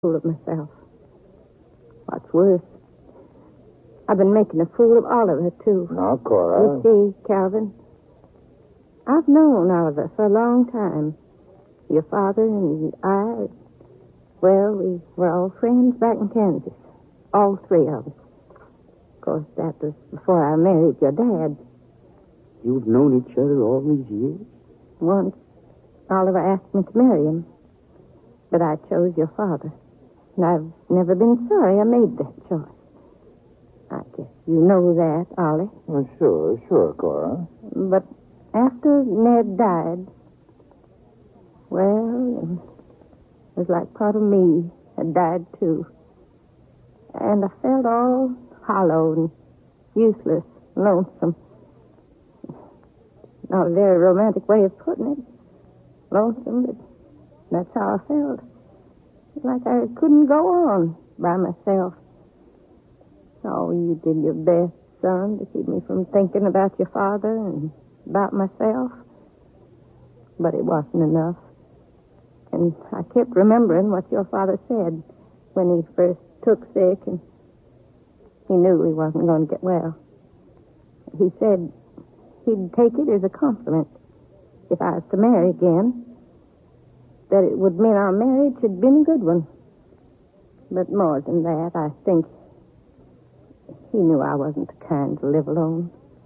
Fool of myself. What's worse, I've been making a fool of Oliver, too. Now, Cora. You see, Calvin, I've known Oliver for a long time. Your father and I, well, we were all friends back in Kansas. All three of us. Of course, that was before I married your dad. You've known each other all these years? Once, Oliver asked me to marry him. But I chose your father. And I've never been sorry I made that choice. I guess you know that, Ollie. Well, sure, Cora. But after Ned died, well, it was like part of me had died, too. And I felt all hollow and useless, lonesome. Not a very romantic way of putting it. Lonesome, but that's how I felt. Like I couldn't go on by myself. Oh, you did your best, son, to keep me from thinking about your father and about myself. But it wasn't enough. And I kept remembering what your father said when he first took sick and he knew he wasn't going to get well. He said he'd take it as a compliment if I was to marry again, that it would mean our marriage had been a good one. But more than that, I think he knew I wasn't the kind to live alone.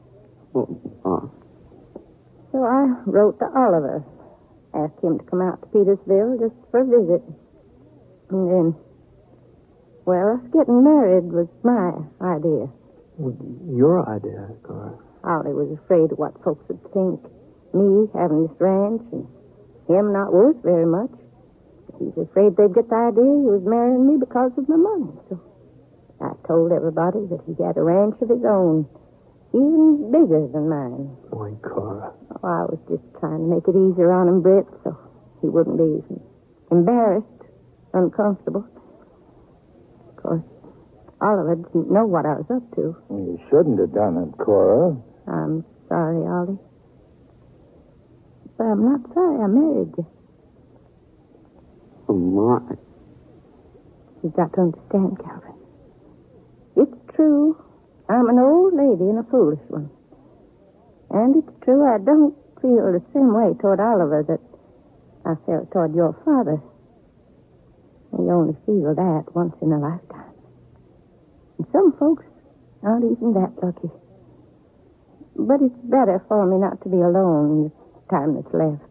So I wrote to Oliver, asked him to come out to Petersville just for a visit. And then, well, us getting married was my idea. Your idea, Cora. Ollie was afraid of what folks would think. Me having this ranch and him not worth very much. He's afraid they'd get the idea he was marrying me because of my money. So I told everybody that he had a ranch of his own, even bigger than mine. Boy, Cora. Oh, I was just trying to make it easier on him, Britt, so he wouldn't be embarrassed, uncomfortable. Of course, Oliver didn't know what I was up to. You shouldn't have done it, Cora. I'm sorry, Ollie. But I'm not sorry I married you. Oh, my. You've got to understand, Calvin. It's true. I'm an old lady and a foolish one. And it's true I don't feel the same way toward Oliver that I felt toward your father. You only feel that once in a lifetime. And some folks aren't even that lucky. But it's better for me not to be alone in the time that's left.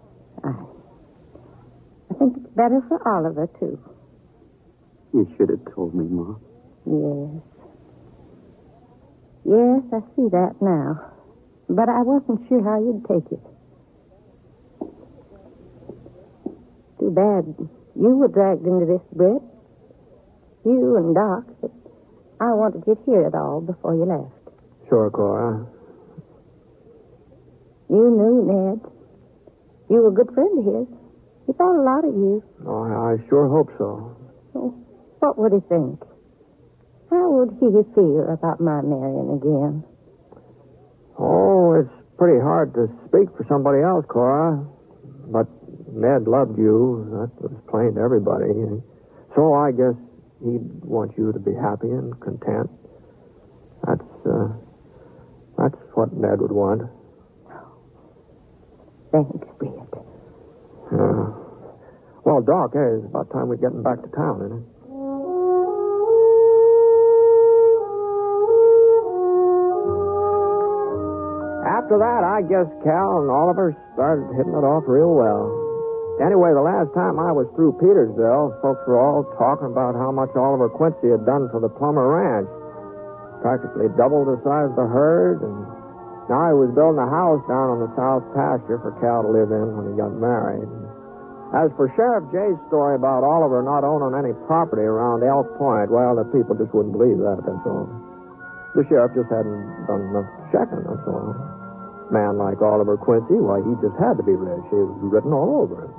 I think it's better for Oliver, too. You should have told me, Ma. Yes. Yes, I see that now. But I wasn't sure how you'd take it. Too bad you were dragged into this, Britt. You and Doc. But I wanted you to hear it all before you left. Sure, Cora. You knew Ned. You were a good friend of his. He thought a lot of you. Oh, I sure hope so. So what would he think? How would he feel about my marrying again? Oh, it's pretty hard to speak for somebody else, Cora. But Ned loved you. That was plain to everybody. So I guess he'd want you to be happy and content. That's what Ned would want. Thanks, Britt. Well, Doc, it's about time we're getting back to town, isn't it? After that, I guess Cal and Oliver started hitting it off real well. Anyway, the last time I was through Petersville, folks were all talking about how much Oliver Quincy had done for the Plummer Ranch. Practically doubled the size of the herd, and now he was building a house down on the south pasture for Cal to live in when he got married. As for Sheriff Jay's story about Oliver not owning any property around Elk Point, well, the people just wouldn't believe that, that's all. The sheriff just hadn't done enough checking, that's all. Man like Oliver Quincy, why, he just had to be rich. It was written all over him.